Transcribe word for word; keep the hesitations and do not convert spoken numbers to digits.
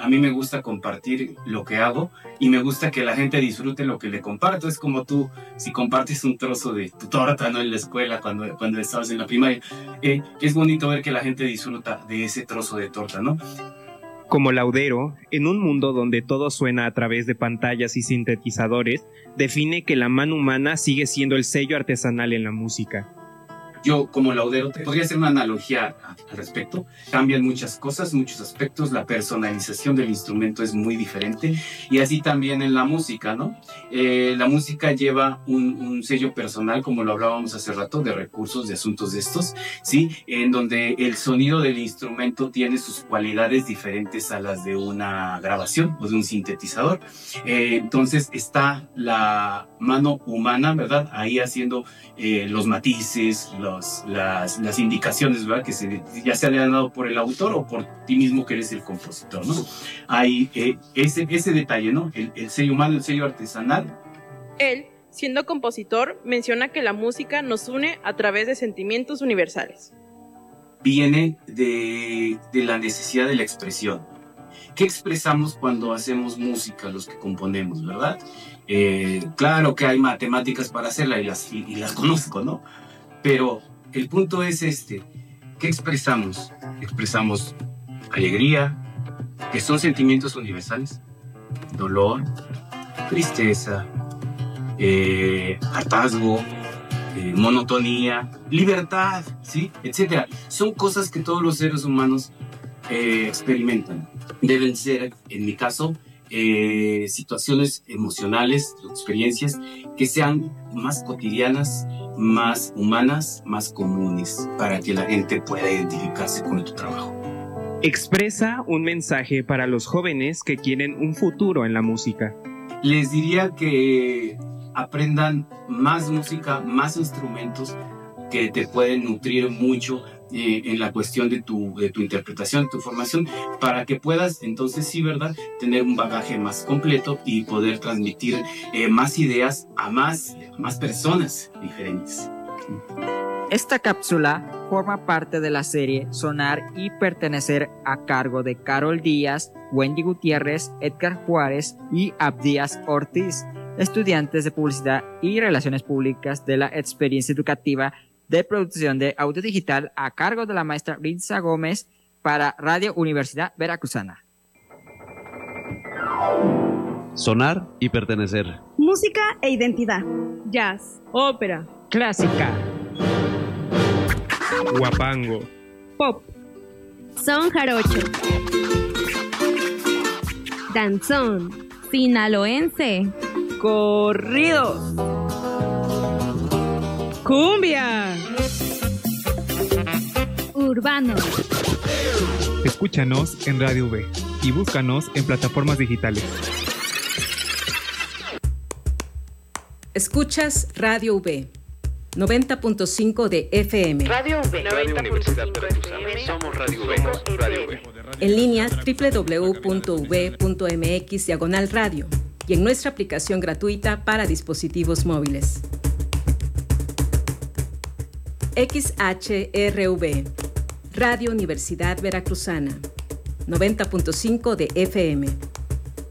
a mí me gusta compartir lo que hago y me gusta que la gente disfrute lo que le comparto. Es como tú, si compartes un trozo de tu torta, ¿no? En la escuela, cuando, cuando estabas en la primaria, eh, es bonito ver que la gente disfruta de ese trozo de torta, ¿no? Como laudero, en un mundo donde todo suena a través de pantallas y sintetizadores, define que la mano humana sigue siendo el sello artesanal en la música. Yo, como laudero, te podría hacer una analogía al respecto. Cambian muchas cosas, muchos aspectos. La personalización del instrumento es muy diferente. Y así también en la música, ¿no? Eh, la música lleva un, un sello personal, como lo hablábamos hace rato, de recursos, de asuntos de estos, ¿sí? En donde el sonido del instrumento tiene sus cualidades diferentes a las de una grabación o de un sintetizador. Eh, entonces está la mano humana, ¿verdad? Ahí haciendo eh, los matices, los Las, las indicaciones, ¿verdad? Que se, ya se han dado por el autor o por ti mismo que eres el compositor, ¿no? Hay eh, ese, ese detalle, ¿no? El, el sello humano, el sello artesanal. Él, siendo compositor, menciona que la música nos une a través de sentimientos universales. Viene de, de la necesidad de la expresión. ¿Qué expresamos cuando hacemos música, los que componemos, verdad? Eh, claro que hay matemáticas para hacerla y las, y, y las conozco, ¿no? Pero el punto es este, ¿qué expresamos? Expresamos alegría, que son sentimientos universales, dolor, tristeza, eh, hartazgo, eh, monotonía, libertad, ¿sí? Etcétera. Son cosas que todos los seres humanos eh, experimentan. Deben ser, en mi caso, eh, situaciones emocionales, experiencias que sean más cotidianas, más humanas, más comunes, para que la gente pueda identificarse con tu trabajo. Expresa un mensaje para los jóvenes que quieren un futuro en la música. Les diría que aprendan más música, más instrumentos que te pueden nutrir mucho eh, en la cuestión de tu, de tu interpretación, tu formación, para que puedas entonces sí, ¿verdad?, tener un bagaje más completo y poder transmitir eh, más ideas a más, a más personas diferentes. Esta cápsula forma parte de la serie Sonar y Pertenecer, a cargo de Carol Díaz, Wendy Gutiérrez, Edgar Juárez y Abdías Ortiz, estudiantes de Publicidad y Relaciones Públicas de la Experiencia Educativa de Producción de Audio Digital, a cargo de la maestra Ritza Gómez, para Radio Universidad Veracruzana. Sonar y Pertenecer. Música e identidad. Jazz, ópera, Clásica, Guapango, pop, Son jarocho, danzón, sinaloense, corridos, cumbia, urbano. Escúchanos en Radio V y búscanos en plataformas digitales. Escuchas Radio V, noventa punto cinco de F M. Radio V, Radio Universidad Veracruzana. Somos Radio V. Radio V. En línea doble u doble u doble u punto v punto m x diagonal radio y en nuestra aplicación gratuita para dispositivos móviles. X H R V, Radio Universidad Veracruzana, noventa punto cinco de F M.